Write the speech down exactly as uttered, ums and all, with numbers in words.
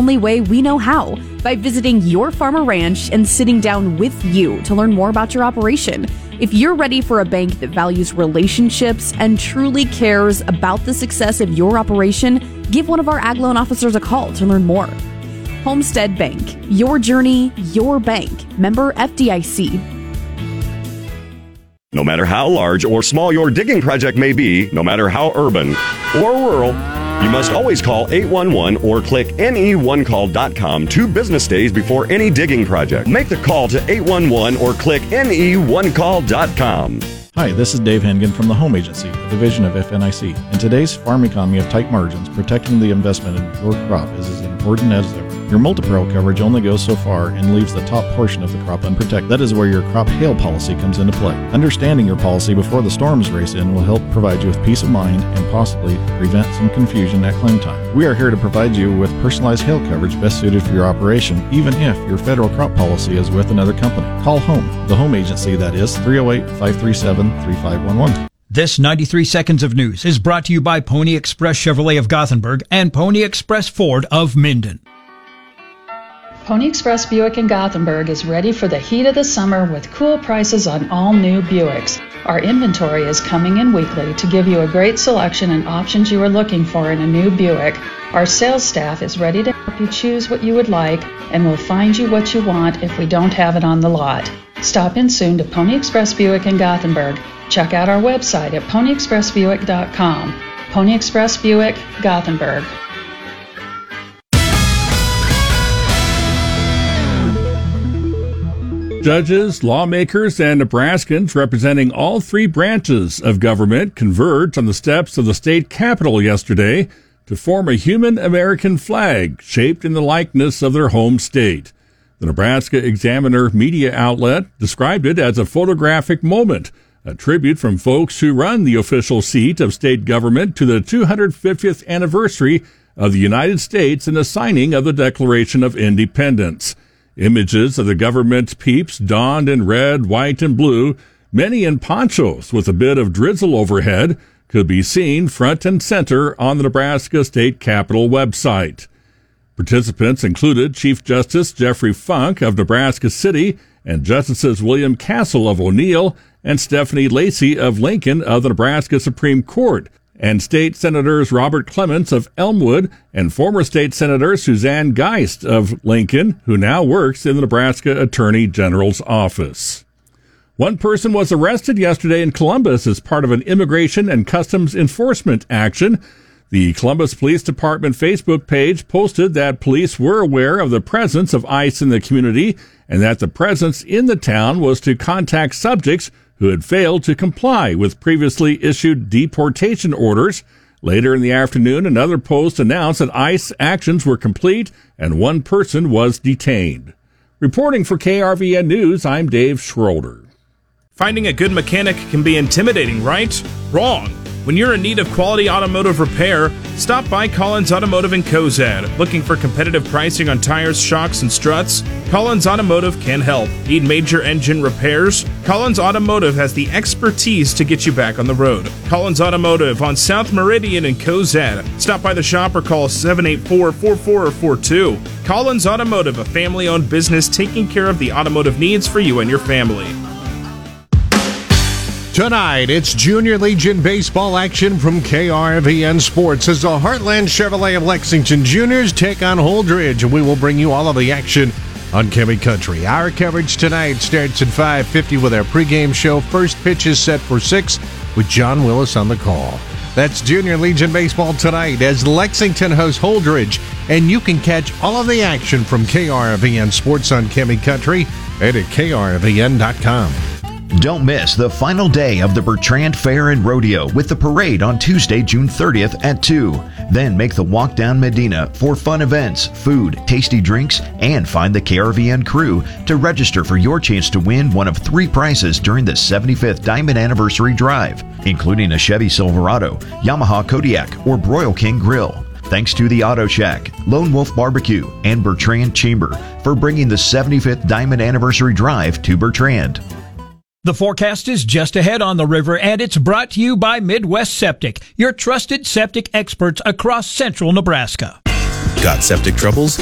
only way we know how, by visiting your farm or ranch and sitting down with you to learn more about your operation. If you're ready for a bank that values relationships and truly cares about the success of your operation, give one of our ag loan officers a call to learn more. Homestead Bank, your journey, your bank. Member F D I C. No matter how large or small your digging project may be, no matter how urban or rural, you must always call eight one one or click N E one call dot com two business days before any digging project. Make the call to eight one one or click N E one call dot com. Hi, this is Dave Hengen from the Home Agency, a division of F N I C. In today's farm economy of tight margins, protecting the investment in your crop is as important as ever. Your multi-peril coverage only goes so far and leaves the top portion of the crop unprotected. That is where your crop hail policy comes into play. Understanding your policy before the storms race in will help provide you with peace of mind and possibly prevent some confusion at claim time. We are here to provide you with personalized hail coverage best suited for your operation, even if your federal crop policy is with another company. Call Home, the Home Agency, that is three oh eight, five three seven, three five one one. This ninety-three seconds of news is brought to you by Pony Express Chevrolet of Gothenburg and Pony Express Ford of Minden. Pony Express Buick in Gothenburg is ready for the heat of the summer with cool prices on all new Buicks. Our inventory is coming in weekly to give you a great selection and options you are looking for in a new Buick. Our sales staff is ready to help you choose what you would like and will find you what you want if we don't have it on the lot. Stop in soon to Pony Express Buick in Gothenburg. Check out our website at pony express buick dot com. Pony Express Buick, Gothenburg. Judges, lawmakers, and Nebraskans representing all three branches of government converged on the steps of the state capitol yesterday to form a human American flag shaped in the likeness of their home state. The Nebraska Examiner media outlet described it as a photographic moment, a tribute from folks who run the official seat of state government to the two hundred fiftieth anniversary of the United States and the signing of the Declaration of Independence. Images of the government peeps donned in red, white, and blue, many in ponchos with a bit of drizzle overhead, could be seen front and center on the Nebraska State Capitol website. Participants included Chief Justice Jeffrey Funk of Nebraska City and Justices William Castle of O'Neill and Stephanie Lacey of Lincoln of the Nebraska Supreme Court, and State Senators Robert Clements of Elmwood and former State Senator Suzanne Geist of Lincoln, who now works in the Nebraska Attorney General's office. One person was arrested yesterday in Columbus as part of an immigration and customs enforcement action. The Columbus Police Department Facebook page posted that police were aware of the presence of ICE in the community and that the presence in the town was to contact subjects who had failed to comply with previously issued deportation orders. Later in the afternoon, another post announced that ICE actions were complete and one person was detained. Reporting for K R V N News, I'm Dave Schroeder. Finding a good mechanic can be intimidating, right? Wrong. When you're in need of quality automotive repair, stop by Collins Automotive in Cozad. Looking for competitive pricing on tires, shocks, and struts? Collins Automotive can help. Need major engine repairs? Collins Automotive has the expertise to get you back on the road. Collins Automotive on South Meridian in Cozad. Stop by the shop or call seven eight four, four four four two. Collins Automotive, a family-owned business taking care of the automotive needs for you and your family. Tonight, it's Junior Legion baseball action from K R V N Sports as the Heartland Chevrolet of Lexington Juniors take on Holdridge, and we will bring you all of the action on Chemi Country. Our coverage tonight starts at five fifty with our pregame show. First pitch is set for six with John Willis on the call. That's Junior Legion baseball tonight as Lexington hosts Holdridge, and you can catch all of the action from K R V N Sports on Chemi Country and at K R V N dot com. Don't miss the final day of the Bertrand Fair and Rodeo with the parade on Tuesday, June thirtieth at two. Then make the walk down Medina for fun events, food, tasty drinks, and find the K R V N crew to register for your chance to win one of three prizes during the seventy-fifth Diamond Anniversary Drive, including a Chevy Silverado, Yamaha Kodiak, or Broil King Grill. Thanks to the Auto Shack, Lone Wolf Barbecue, and Bertrand Chamber for bringing the seventy-fifth Diamond Anniversary Drive to Bertrand. The forecast is just ahead on the river, and it's brought to you by Midwest Septic, your trusted septic experts across central Nebraska. Got septic troubles?